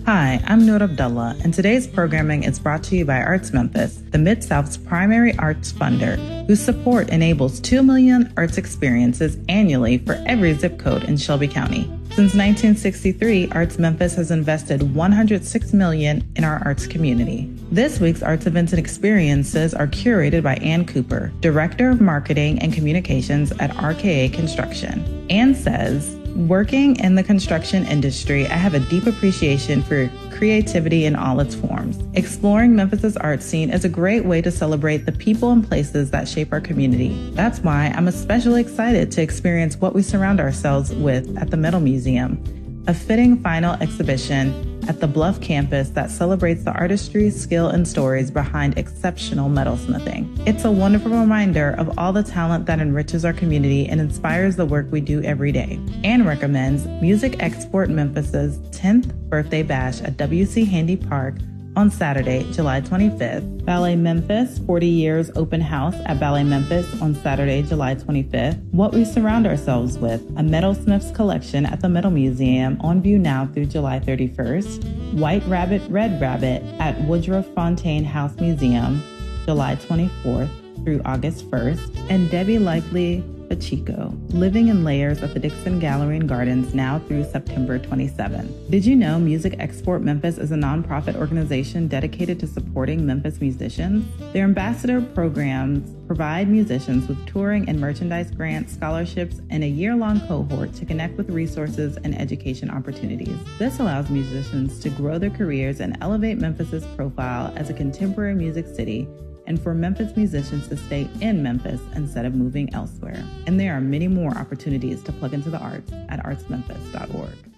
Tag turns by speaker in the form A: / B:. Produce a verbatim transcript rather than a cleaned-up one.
A: Hi, I'm Noor Abdullah, and today's programming is brought to you by Arts Memphis, the Mid-South's primary arts funder, whose support enables two million arts experiences annually for every zip code in Shelby County. Since nineteen sixty-three, Arts Memphis has invested one hundred six million dollars in our arts community. This week's arts events and experiences are curated by Ann Cooper, Director of Marketing and Communications at R K A Construction. Ann says, "Working in the construction industry, I have a deep appreciation for creativity in all its forms. Exploring Memphis's art scene is a great way to celebrate the people and places that shape our community. That's why I'm especially excited to experience what we surround ourselves with at the Metal Museum, a fitting final exhibition at the Bluff campus that celebrates the artistry, skill, and stories behind exceptional metalsmithing. It's a wonderful reminder of all the talent that enriches our community and inspires the work we do every day." Ann recommends Music Export Memphis's tenth birthday bash at W C Handy Park on Saturday, July twenty-fifth, Ballet Memphis forty years open house at Ballet Memphis on Saturday, July twenty-fifth, What We Surround Ourselves With, a Metalsmiths collection at the Metal Museum on view now through July thirty-first, White Rabbit, Red Rabbit at Woodruff Fontaine House Museum, July twenty-fourth through August first, and Debbie Likely Pacheco, Living in Layers at the Dixon Gallery and Gardens now through September twenty-seventh. Did you know Music Export Memphis is a nonprofit organization dedicated to supporting Memphis musicians? Their ambassador programs provide musicians with touring and merchandise grants, scholarships, and a year-long cohort to connect with resources and education opportunities. This allows musicians to grow their careers and elevate Memphis's profile as a contemporary music city, and for Memphis musicians to stay in Memphis instead of moving elsewhere. And there are many more opportunities to plug into the arts at arts memphis dot org.